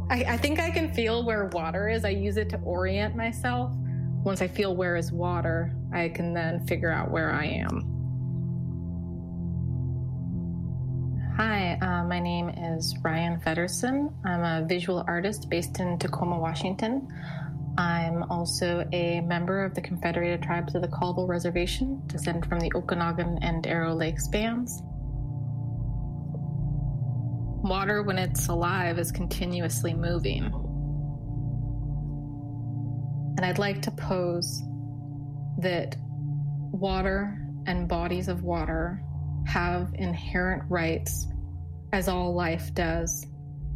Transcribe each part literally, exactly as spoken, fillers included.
I, I think I can feel where water is. I use it to orient myself. Once I feel where is water, I can then figure out where I am. Hi, uh, my name is Ryan Feddersen. I'm a visual artist based in Tacoma, Washington. I'm also a member of the Confederated Tribes of the Colville Reservation, descended from the Okanagan and Arrow Lakes bands. Water, when it's alive, is continuously moving. And I'd like to pose that water and bodies of water have inherent rights, as all life does.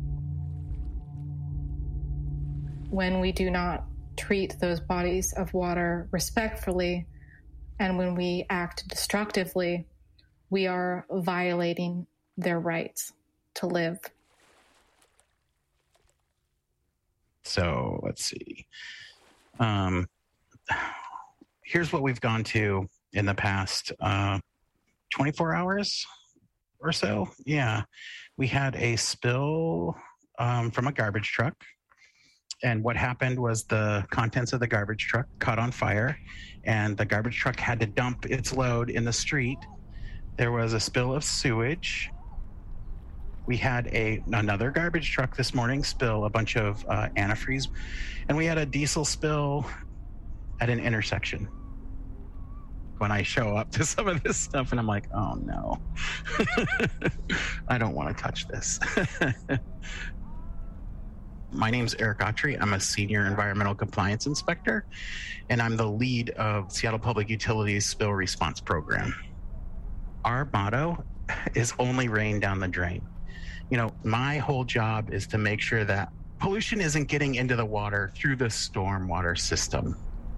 When we do not treat those bodies of water respectfully, and when we act destructively, we are violating their rights to live. So let's see. Um, here's what we've gone to in the past uh, twenty-four hours or so. Yeah. We had a spill um, from a garbage truck. And what happened was the contents of the garbage truck caught on fire, and the garbage truck had to dump its load in the street. There was a spill of sewage. We had a another garbage truck this morning spill a bunch of uh, antifreeze, and we had a diesel spill at an intersection. When I show up to some of this stuff, and I'm like, oh no, I don't want to touch this. My name's Eric Autry. I'm a senior environmental compliance inspector, and I'm the lead of Seattle Public Utilities Spill Response Program. Our motto is only rain down the drain. You know, my whole job is to make sure that pollution isn't getting into the water through the stormwater system.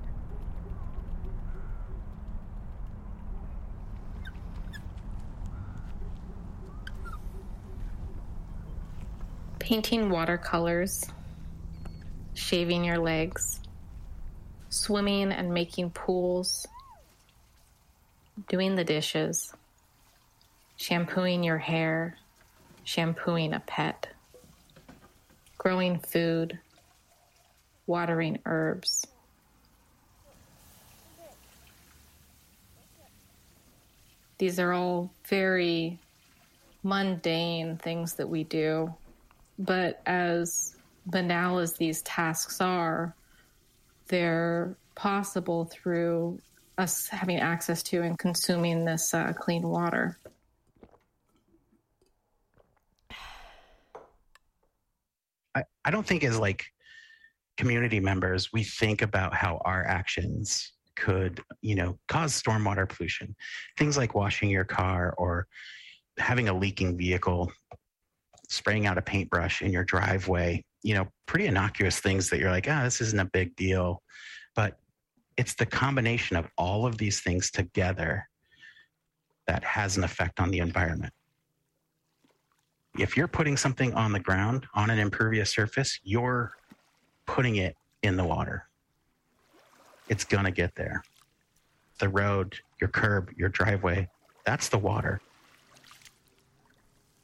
Painting watercolors, shaving your legs, swimming and making pools, doing the dishes, shampooing your hair, shampooing a pet, growing food, watering herbs. These are all very mundane things that we do. But as banal as these tasks are, they're possible through us having access to and consuming this uh, clean water. I, I don't think as like community members, we think about how our actions could, you know, cause stormwater pollution. Things like washing your car or having a leaking vehicle, spraying out a paintbrush in your driveway, you know, pretty innocuous things that you're like, ah, oh, this isn't a big deal. But it's the combination of all of these things together that has an effect on the environment. If you're putting something on the ground, on an impervious surface, you're putting it in the water. It's going to get there. The road, your curb, your driveway, that's the water.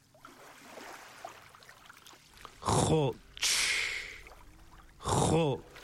خو خو